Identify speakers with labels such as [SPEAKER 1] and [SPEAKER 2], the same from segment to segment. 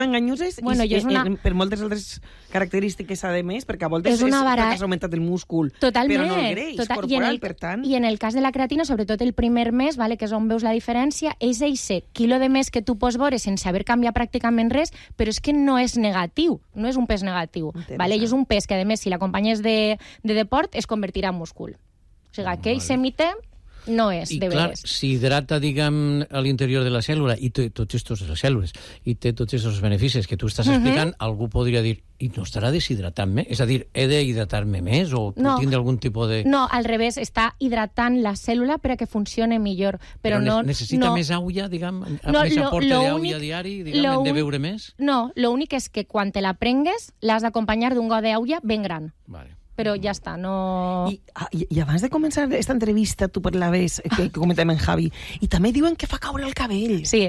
[SPEAKER 1] enganyoses per moltes altres característiques, a més, perquè a voltes és perquè has augmentat el múscul, però no el greix corporal, per tant...
[SPEAKER 2] I en el cas de la creatina, sobretot el primer mes, que és on veus la diferència, és eixe quilo de més que tu pots veure sense haver canviat pràcticament res, però és que no és negatiu, no és un pes negatiu. I és un pes que, a més, si l'acompanyes de deport, es convertirà en múscul. O sigui, que eixe mite no és, de veres.
[SPEAKER 3] I clar, si hidrata, diguem, a l'interior de la cèl·lula, i té tots aquests cèl·lules, i té tots aquests beneficis que tu estàs explicant, algú podria dir, i no estarà deshidratant-me? És a dir, he d'hidratar-me més o tindre algun tipus de...
[SPEAKER 2] No, al revés, està hidratant la cèl·lula perquè funcione millor. Però
[SPEAKER 3] necessita més aigua, diguem? Més aporte d'aigua diari? Hem de beure més?
[SPEAKER 2] No, l'únic és que quan te la prengues l'has d'acompanyar d'un got d'aigua ben gran.
[SPEAKER 3] Vale.
[SPEAKER 2] Però ja està, no...
[SPEAKER 1] I abans de començar aquesta entrevista, tu parlaves, que comentem en Javi, i també diuen que fa caure el cabell.
[SPEAKER 2] Sí.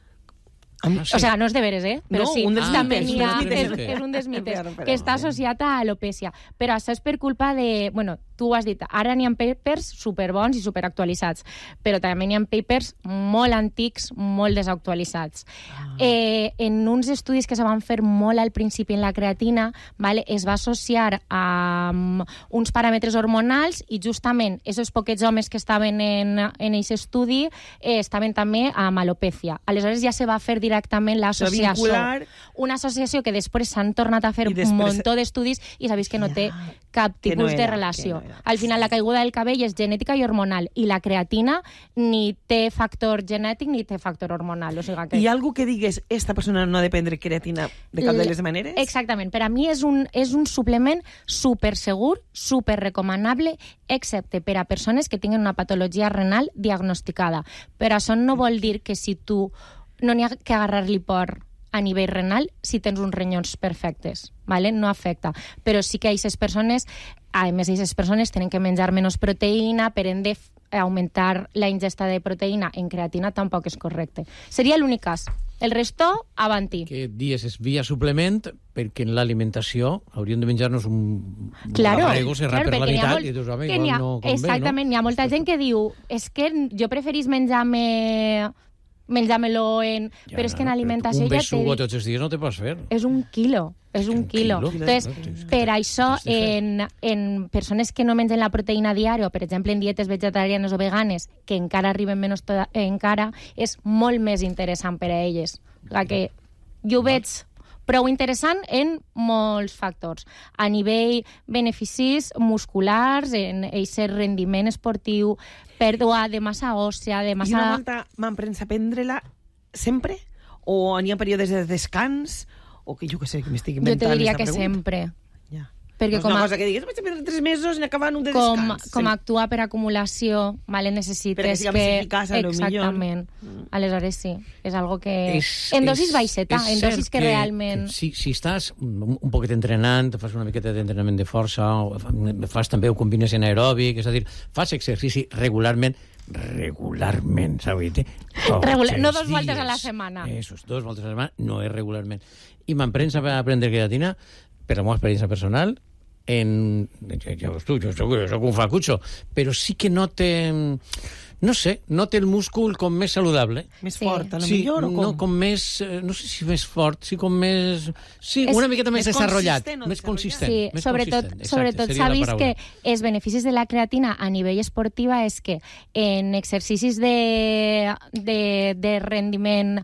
[SPEAKER 2] O sigui, no és de veres, però
[SPEAKER 1] no,
[SPEAKER 2] sí.
[SPEAKER 1] Un dels
[SPEAKER 2] mites. És un dels mites, que està associat a alopècia. Però això és per culpa de... Bueno, tu ho has dit, ara n'hi ha papers superbons i superactualitzats, però també n'hi ha papers molt antics, molt desactualitzats. En uns estudis que se van fer molt al principi en la creatina, es va associar a uns paràmetres hormonals i justament aquests poquets homes que estaven en aquest estudi estaven també amb alopècia. Aleshores ja se va fer directament l'associació. Una associació que després s'han tornat a fer un muntó d'estudis i sabeu que no té cap tipus de relació. Al final, la caiguda del cabell és genètica i hormonal, i la creatina ni té factor genètic ni té factor hormonal. O sigui que...
[SPEAKER 1] Hi ha algú que digues, esta persona no ha de prendre creatina de cap de les maneres?
[SPEAKER 2] Exactament. Per a mi és un suplement supersegur, superrecomanable, excepte per a persones que tinguen una patologia renal diagnosticada. Però això no vol dir que si tu no n'hi ha que agarrar-li por a nivell renal si tens uns ronyons perfectes, ¿vale? No afecta. Però sí que aquestes persones, a més, aquestes persones tenen que menjar menys proteïna, per ende augmentar la ingesta de proteïna en creatina tampoc és correcte. Seria l'únic cas. El resto, avanti.
[SPEAKER 3] Que dies és via suplement, perquè en l'alimentació hauríem de menjar-nos un aparego serrat per la meitat i dius, home, igual no convé,
[SPEAKER 2] exactament,
[SPEAKER 3] no?
[SPEAKER 2] Hi ha molta gent que diu és que jo preferís menjar-me-lo en... Però és que en alimentació ja té...
[SPEAKER 3] Un besugo tots els dies no te pots fer.
[SPEAKER 2] És un quilo. Entonces, per això, en persones que no mengen la proteïna diària, per exemple, en dietes vegetarianes o veganes, que encara arriben menys encara, és molt més interessant per a elles. Que jo ho veig prou interessant en molts factors. A nivell beneficis musculars, en aquest rendiment esportiu, pèrdua de massa òssea, de massa...
[SPEAKER 1] I una volta m'emprens a prendre-la sempre? O n'hi ha períodes de descans? O que jo què sé, que m'estic inventant
[SPEAKER 2] jo te diria
[SPEAKER 1] esta
[SPEAKER 2] que
[SPEAKER 1] pregunta?
[SPEAKER 2] Sempre.
[SPEAKER 1] Ja.
[SPEAKER 2] Perquè
[SPEAKER 1] no és una cosa que digues, vaig a prendre 3 mesos i acabant un de descans.
[SPEAKER 2] Com actua per acumulació, necessites
[SPEAKER 1] perquè siga més eficaç, a lo millor.
[SPEAKER 2] Exactament. Aleshores sí, és algo que... En dosis baixeta, en dosis que realment...
[SPEAKER 3] Si estàs un poquet entrenant, fas una miqueta d'entrenament de força, fas també, ho combines en aeròbic, és a dir, fas exercici regularment, sabeu dir?
[SPEAKER 2] No 2 voltes a la setmana.
[SPEAKER 3] Eso, 2 voltes a la setmana, no és regularment. I m'emprens a prendre creatina, per la meva experiència personal, ja veus tu, jo soc un flacucho, però sí que no té el múscul com més saludable.
[SPEAKER 1] Més fort, a lo millor, o com?
[SPEAKER 3] No, com més, no sé si més fort, sí com més... Sí, una miqueta més desenvolupat. Més consistent.
[SPEAKER 2] Sí, sobretot sabis que els beneficis de la creatina a nivell esportiva és que en exercicis de rendiment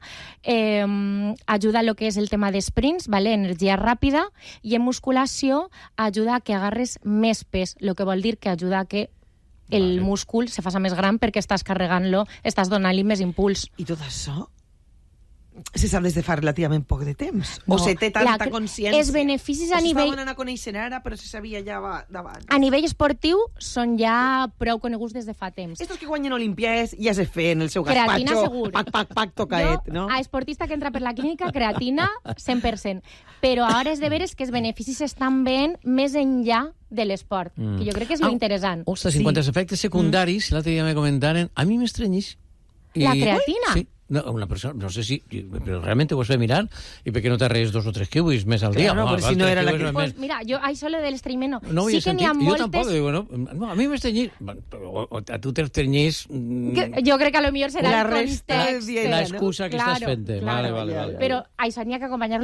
[SPEAKER 2] ajuda a lo que és el tema d'esprints, energia ràpida, i en musculació ajuda a que agarres més pes, el que vol dir que ajuda a que el múscul se faça més gran perquè estàs carregant-lo, estàs donant-li més impuls.
[SPEAKER 1] I tot això se sap des de fa relativament poc de temps? O se té tanta consciència?
[SPEAKER 2] Els beneficis a nivell...
[SPEAKER 1] O s'estaven a conèixer ara, però se sabia ja d'abans?
[SPEAKER 2] A nivell esportiu són ja prou coneguts des de fa temps.
[SPEAKER 1] Estos que guanyen olimpiades ja se feien el seu gazpacho.
[SPEAKER 2] Creatina segur.
[SPEAKER 1] Pac, tocaet, no?
[SPEAKER 2] A esportista que entra per la clínica, creatina 100%. Però ara és de veres que els beneficis estan veient més enllà de l'esport, que jo crec que és lo interessant.
[SPEAKER 3] Ostres, en quant als efectes secundaris, l'altre dia me comentaren, a mi m'estrenyix.
[SPEAKER 2] La creatina?
[SPEAKER 3] Sí. No, una persona, no sé si, però realment ho has de mirar i per què no t'arreis 2 o 3 kiwis més al dia?
[SPEAKER 1] Claro, si no era la que...
[SPEAKER 2] Pues mira, jo això de l'estrenyiment
[SPEAKER 3] no
[SPEAKER 2] sí que n'hi ha moltes...
[SPEAKER 3] Jo tampoc, digo, no, a mi m'estrenyís. A tu t'estrenyís...
[SPEAKER 2] Jo crec que a lo millor serà el context.
[SPEAKER 3] L'excusa que estàs fent. Vale.
[SPEAKER 2] Però això n'hi ha que acompanyar